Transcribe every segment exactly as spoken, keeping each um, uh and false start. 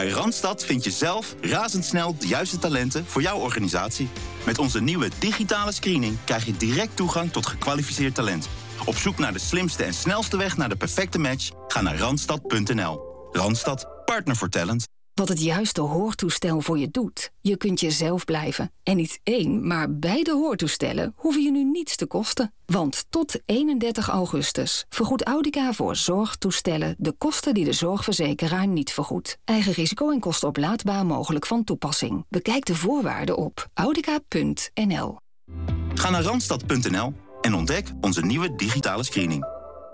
Bij Randstad vind je zelf razendsnel de juiste talenten voor jouw organisatie. Met onze nieuwe digitale screening krijg je direct toegang tot gekwalificeerd talent. Op zoek naar de slimste en snelste weg naar de perfecte match? Ga naar randstad punt n l. Randstad, partner voor talent. Wat het juiste hoortoestel voor je doet. Je kunt jezelf blijven. En niet één, maar beide hoortoestellen hoeven je nu niets te kosten. Want tot eenendertig augustus vergoedt Audica voor zorgtoestellen de kosten die de zorgverzekeraar niet vergoedt. Eigen risico en kosten oplaadbaar mogelijk van toepassing. Bekijk de voorwaarden op audica punt n l. Ga naar randstad punt n l en ontdek onze nieuwe digitale screening.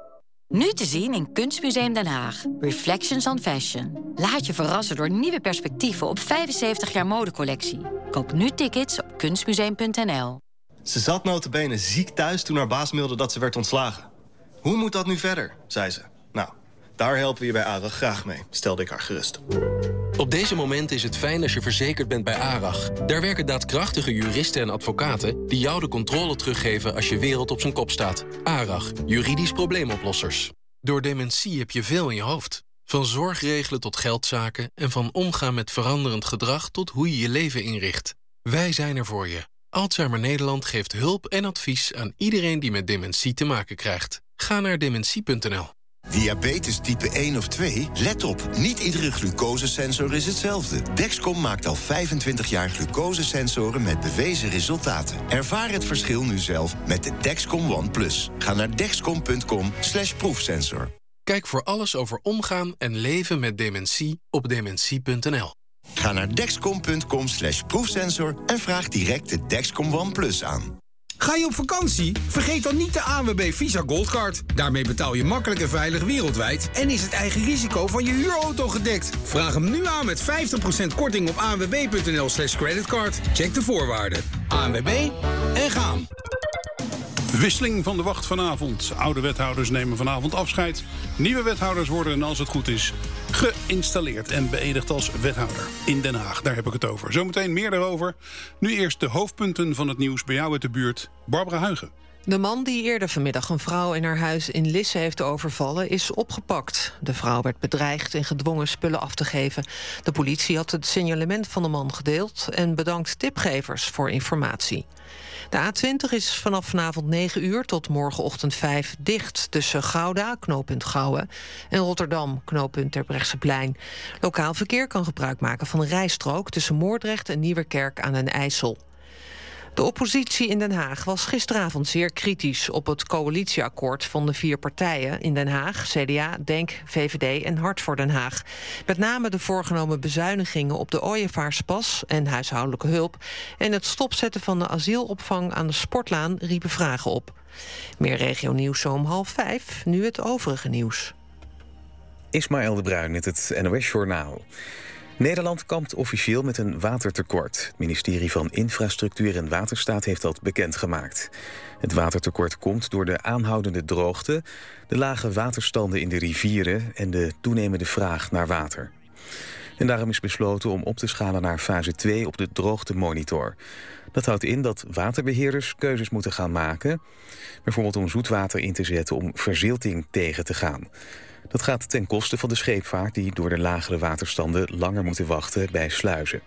Nu te zien in Kunstmuseum Den Haag. Reflections on Fashion. Laat je verrassen door nieuwe perspectieven op vijfenzeventig jaar modecollectie. Koop nu tickets op kunstmuseum punt n l. Ze zat nota bene ziek thuis toen haar baas mailde dat ze werd ontslagen. Hoe moet dat nu verder, zei ze. Nou, daar helpen we je bij ARAG graag mee, stelde ik haar gerust. Op deze momenten is het fijn als je verzekerd bent bij ARAG. Daar werken daadkrachtige juristen en advocaten die jou de controle teruggeven als je wereld op zijn kop staat. ARAG, juridisch probleemoplossers. Door dementie heb je veel in je hoofd. Van zorgregelen tot geldzaken en van omgaan met veranderend gedrag tot hoe je je leven inricht. Wij zijn er voor je. Alzheimer Nederland geeft hulp en advies aan iedereen die met dementie te maken krijgt. Ga naar dementie punt n l. Diabetes type één of twee? Let op, niet iedere glucosesensor is hetzelfde. Dexcom maakt al vijfentwintig jaar glucosesensoren met bewezen resultaten. Ervaar het verschil nu zelf met de Dexcom One Plus. Ga naar dexcom punt com slash proefsensor. Kijk voor alles over omgaan en leven met dementie op dementie punt n l. Ga naar dexcom punt com slash proefsensor en vraag direct de Dexcom One Plus aan. Ga je op vakantie? Vergeet dan niet de A N W B Visa Goldcard. Daarmee betaal je makkelijk en veilig wereldwijd en is het eigen risico van je huurauto gedekt. Vraag hem nu aan met vijftig procent korting op a n w b punt n l slash creditcard. Check de voorwaarden. A N W B en gaan. Wisseling van de wacht vanavond. Oude wethouders nemen vanavond afscheid. Nieuwe wethouders worden, als het goed is, geïnstalleerd en beëdigd als wethouder in Den Haag. Daar heb ik het over. Zometeen meer daarover. Nu eerst de hoofdpunten van het nieuws bij jou uit de buurt. Barbara Huigen. De man die eerder vanmiddag een vrouw in haar huis in Lisse heeft overvallen is opgepakt. De vrouw werd bedreigd en gedwongen spullen af te geven. De politie had het signalement van de man gedeeld en bedankt tipgevers voor informatie. De A twintig is vanaf vanavond negen uur tot morgenochtend vijf dicht tussen Gouda, knooppunt Gouwen, en Rotterdam, knooppunt Terbrechtseplein. Lokaal verkeer kan gebruik maken van een rijstrook tussen Moordrecht en Nieuwerkerk aan den IJssel. De oppositie in Den Haag was gisteravond zeer kritisch op het coalitieakkoord van de vier partijen in Den Haag, C D A, DENK, V V D en Hart voor Den Haag. Met name de voorgenomen bezuinigingen op de Ooievaarspas en huishoudelijke hulp en het stopzetten van de asielopvang aan de Sportlaan riepen vragen op. Meer regionieuws zo om half vijf, nu het overige nieuws. Ismaël de Bruin met het N O S-journaal. Nederland kampt officieel met een watertekort. Het ministerie van Infrastructuur en Waterstaat heeft dat bekendgemaakt. Het watertekort komt door de aanhoudende droogte, de lage waterstanden in de rivieren en de toenemende vraag naar water. En daarom is besloten om op te schalen naar fase twee op de droogtemonitor. Dat houdt in dat waterbeheerders keuzes moeten gaan maken, bijvoorbeeld om zoetwater in te zetten om verzilting tegen te gaan. Dat gaat ten koste van de scheepvaart die door de lagere waterstanden langer moeten wachten bij sluizen.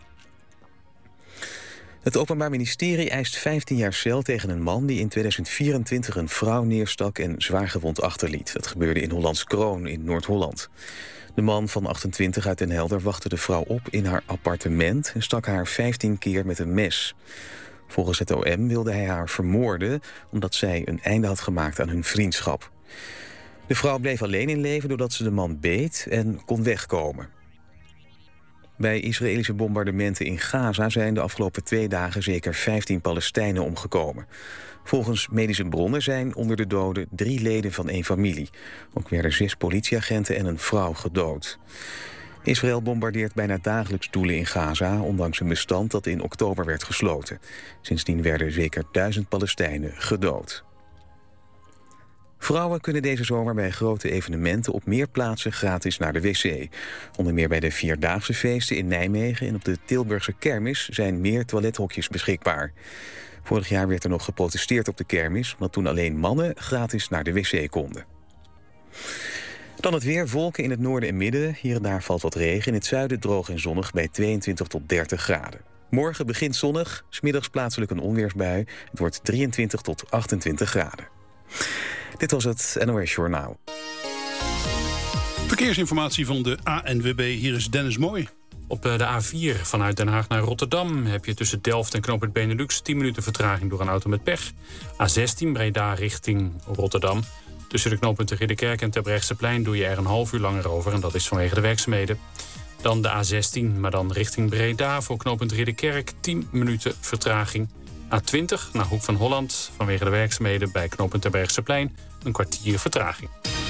Het Openbaar Ministerie eist vijftien jaar cel tegen een man die in tweeduizend vierentwintig een vrouw neerstak en zwaargewond achterliet. Dat gebeurde in Hollands Kroon in Noord-Holland. De man van achtentwintig uit Den Helder wachtte de vrouw op in haar appartement en stak haar vijftien keer met een mes. Volgens het O M wilde hij haar vermoorden omdat zij een einde had gemaakt aan hun vriendschap. De vrouw bleef alleen in leven doordat ze de man beet en kon wegkomen. Bij Israëlische bombardementen in Gaza zijn de afgelopen twee dagen zeker vijftien Palestijnen omgekomen. Volgens medische bronnen zijn onder de doden drie leden van één familie. Ook werden zes politieagenten en een vrouw gedood. Israël bombardeert bijna dagelijks doelen in Gaza, ondanks een bestand dat in oktober werd gesloten. Sindsdien werden zeker duizend Palestijnen gedood. Vrouwen kunnen deze zomer bij grote evenementen op meer plaatsen gratis naar de wc. Onder meer bij de Vierdaagse feesten in Nijmegen en op de Tilburgse kermis zijn meer toilethokjes beschikbaar. Vorig jaar werd er nog geprotesteerd op de kermis, omdat toen alleen mannen gratis naar de wc konden. Dan het weer, wolken in het noorden en midden. Hier en daar valt wat regen. In het zuiden droog en zonnig bij tweeëntwintig tot dertig graden. Morgen begint zonnig, 's middags plaatselijk een onweersbui. Het wordt drieëntwintig tot achtentwintig graden. Dit was het N O S Journaal. Verkeersinformatie van de A N W B. Hier is Dennis Mooi. Op de A vier vanuit Den Haag naar Rotterdam heb je tussen Delft en knooppunt Benelux tien minuten vertraging door een auto met pech. A zestien Breda richting Rotterdam. Tussen de knooppunten Ridderkerk en Terbrechtseplein doe je er een half uur langer over en dat is vanwege de werkzaamheden. Dan de A zestien, maar dan richting Breda voor knooppunt Ridderkerk, tien minuten vertraging. A twintig naar Hoek van Holland vanwege de werkzaamheden bij knooppunt Terbrechtseplein een kwartier vertraging.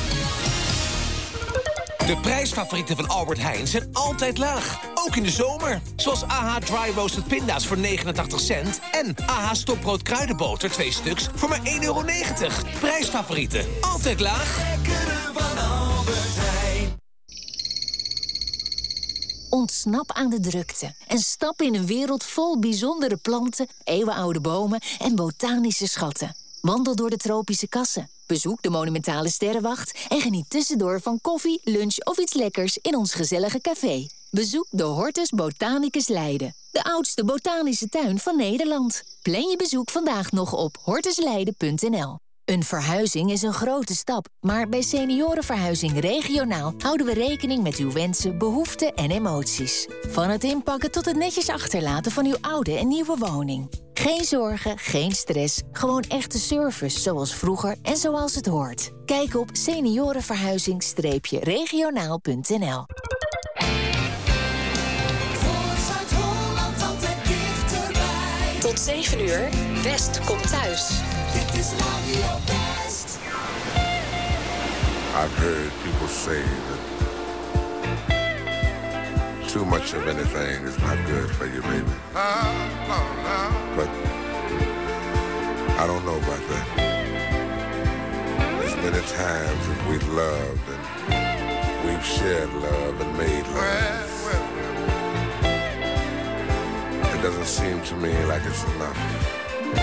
De prijsfavorieten van Albert Heijn zijn altijd laag, ook in de zomer. Zoals A H Dry Roasted Pinda's voor negenentachtig cent... en A H Stoprood Kruidenboter, twee stuks, voor maar één euro negentig. Prijsfavorieten, altijd laag. Lekkere van Albert Heijn. Ontsnap aan de drukte en stap in een wereld vol bijzondere planten, eeuwenoude bomen en botanische schatten. Wandel door de tropische kassen. Bezoek de monumentale Sterrenwacht en geniet tussendoor van koffie, lunch of iets lekkers in ons gezellige café. Bezoek de Hortus Botanicus Leiden, de oudste botanische tuin van Nederland. Plan je bezoek vandaag nog op hortusleiden punt n l. Een verhuizing is een grote stap, maar bij Seniorenverhuizing Regionaal houden we rekening met uw wensen, behoeften en emoties. Van het inpakken tot het netjes achterlaten van uw oude en nieuwe woning. Geen zorgen, geen stress, gewoon echte service zoals vroeger en zoals het hoort. Kijk op seniorenverhuizing regionaal punt n l. Tot zeven uur, West komt thuis. Dit is Radio West. I've heard people say that too much of anything is not good for you, baby. But I don't know about that. There's many times that we've loved and we've shared love and made love. It doesn't seem to me like it's enough.